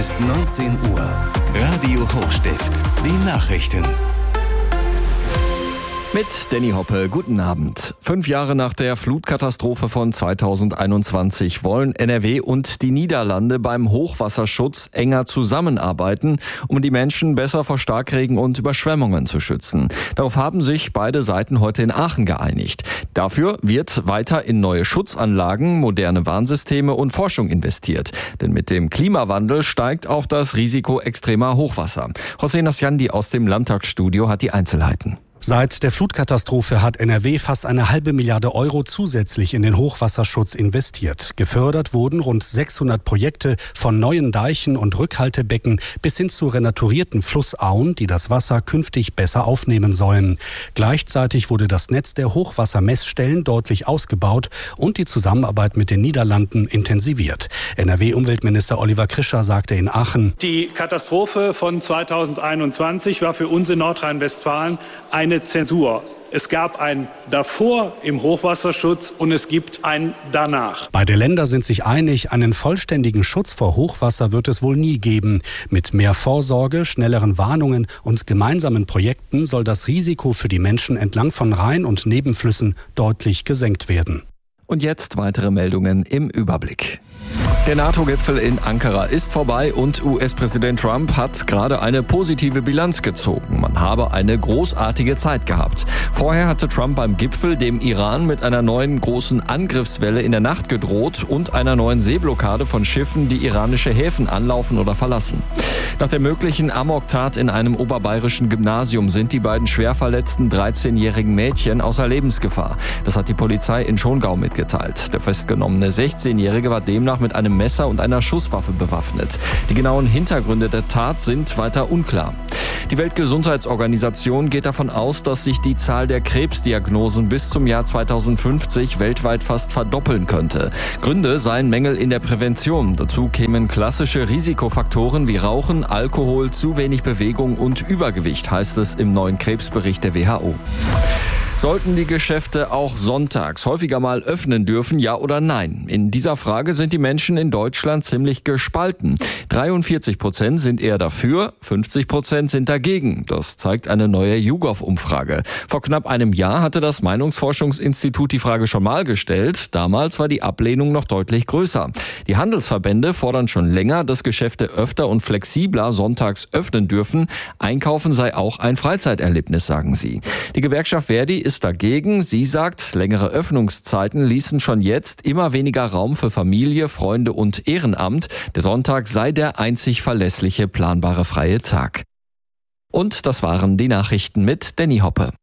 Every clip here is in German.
Ist 19 Uhr. Radio Hochstift. Die Nachrichten. Mit Danny Hoppe, guten Abend. 5 Jahre nach der Flutkatastrophe von 2021 wollen NRW und die Niederlande beim Hochwasserschutz enger zusammenarbeiten, um die Menschen besser vor Starkregen und Überschwemmungen zu schützen. Darauf haben sich beide Seiten heute in Aachen geeinigt. Dafür wird weiter in neue Schutzanlagen, moderne Warnsysteme und Forschung investiert. Denn mit dem Klimawandel steigt auch das Risiko extremer Hochwasser. José Nasjandi aus dem Landtagsstudio hat die Einzelheiten. Seit der Flutkatastrophe hat NRW fast 1,5 Milliarde Euro zusätzlich in den Hochwasserschutz investiert. Gefördert wurden rund 600 Projekte von neuen Deichen und Rückhaltebecken bis hin zu renaturierten Flussauen, die das Wasser künftig besser aufnehmen sollen. Gleichzeitig wurde das Netz der Hochwassermessstellen deutlich ausgebaut und die Zusammenarbeit mit den Niederlanden intensiviert. NRW-Umweltminister Oliver Krischer sagte in Aachen: Die Katastrophe von 2021 war für uns in Nordrhein-Westfalen eine Zäsur. Es gab ein Davor im Hochwasserschutz und es gibt ein Danach. Beide Länder sind sich einig, einen vollständigen Schutz vor Hochwasser wird es wohl nie geben. Mit mehr Vorsorge, schnelleren Warnungen und gemeinsamen Projekten soll das Risiko für die Menschen entlang von Rhein- und Nebenflüssen deutlich gesenkt werden. Und jetzt weitere Meldungen im Überblick. Der NATO-Gipfel in Ankara ist vorbei und US-Präsident Trump hat gerade eine positive Bilanz gezogen. Man habe eine großartige Zeit gehabt. Vorher hatte Trump beim Gipfel dem Iran mit einer neuen großen Angriffswelle in der Nacht gedroht und einer neuen Seeblockade von Schiffen, die iranische Häfen anlaufen oder verlassen. Nach der möglichen Amoktat in einem oberbayerischen Gymnasium sind die beiden schwer verletzten 13-jährigen Mädchen außer Lebensgefahr. Das hat die Polizei in Schongau mitgeteilt. Der festgenommene 16-Jährige war demnach mit einem Messer und einer Schusswaffe bewaffnet. Die genauen Hintergründe der Tat sind weiter unklar. Die Weltgesundheitsorganisation geht davon aus, dass sich die Zahl der Krebsdiagnosen bis zum Jahr 2050 weltweit fast verdoppeln könnte. Gründe seien Mängel in der Prävention. Dazu kämen klassische Risikofaktoren wie Rauchen, Alkohol, zu wenig Bewegung und Übergewicht, heißt es im neuen Krebsbericht der WHO. Sollten die Geschäfte auch sonntags häufiger mal öffnen dürfen, ja oder nein? In dieser Frage sind die Menschen in Deutschland ziemlich gespalten. 43% sind eher dafür, 50% sind dagegen. Das zeigt eine neue YouGov-Umfrage. Vor knapp einem Jahr hatte das Meinungsforschungsinstitut die Frage schon mal gestellt. Damals war die Ablehnung noch deutlich größer. Die Handelsverbände fordern schon länger, dass Geschäfte öfter und flexibler sonntags öffnen dürfen. Einkaufen sei auch ein Freizeiterlebnis, sagen sie. Die Gewerkschaft Verdi ist dagegen. Sie sagt, längere Öffnungszeiten ließen schon jetzt immer weniger Raum für Familie, Freunde und Ehrenamt. Der Sonntag sei der einzig verlässliche, planbare freie Tag. Und das waren die Nachrichten mit Danny Hoppe.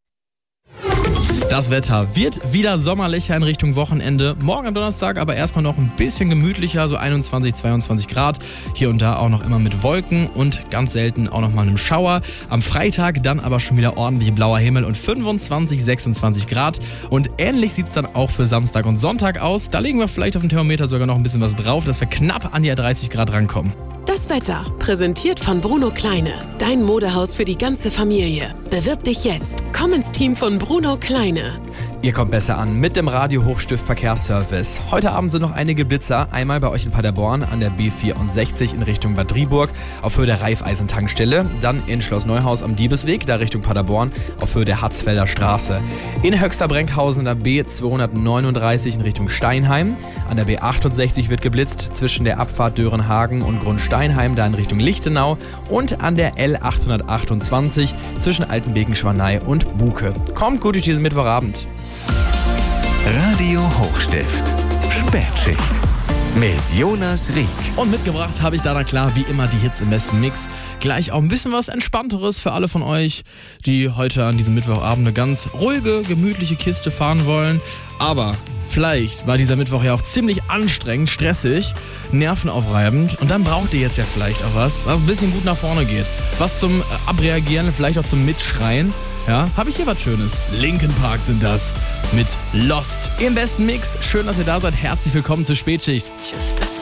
Das Wetter wird wieder sommerlicher in Richtung Wochenende. Morgen am Donnerstag aber erstmal noch ein bisschen gemütlicher, so 21, 22 Grad. Hier und da auch noch immer mit Wolken und ganz selten auch noch mal einem Schauer. Am Freitag dann aber schon wieder ordentlich blauer Himmel und 25, 26 Grad. Und ähnlich sieht es dann auch für Samstag und Sonntag aus. Da legen wir vielleicht auf dem Thermometer sogar noch ein bisschen was drauf, dass wir knapp an die 30 Grad rankommen. Das Wetter, präsentiert von Bruno Kleine. Dein Modehaus für die ganze Familie. Bewirb dich jetzt. Komm ins Team von Bruno Kleine. Ihr kommt besser an mit dem Radio Hochstift Verkehrsservice. Heute Abend sind noch einige Blitzer. Einmal bei euch in Paderborn an der B64 in Richtung Bad Driburg auf Höhe der Raiffeisentankstelle. Dann in Schloss Neuhaus am Diebesweg, da Richtung Paderborn auf Höhe der Hatzfelder Straße. In Höxter-Brenkhausen an der B239 in Richtung Steinheim. An der B68 wird geblitzt zwischen der Abfahrt Dörenhagen und Grundsteinheim, da in Richtung Lichtenau. Und an der L828 zwischen Altenbeken-Schwanei und Buke. Kommt gut durch diesen Mittwochabend. Radio Hochstift. Spätschicht. Mit Jonas Rieck. Und mitgebracht habe ich da klar wie immer die Hits im besten Mix. Gleich auch ein bisschen was Entspannteres für alle von euch, die heute an diesem Mittwochabend eine ganz ruhige, gemütliche Kiste fahren wollen. Aber vielleicht war dieser Mittwoch ja auch ziemlich anstrengend, stressig, nervenaufreibend. Und dann braucht ihr jetzt ja vielleicht auch was ein bisschen gut nach vorne geht. Was zum Abreagieren, vielleicht auch zum Mitschreien. Ja, habe ich hier was Schönes. Linkin Park sind das mit Lost im besten Mix. Schön, dass ihr da seid. Herzlich willkommen zur Spätschicht.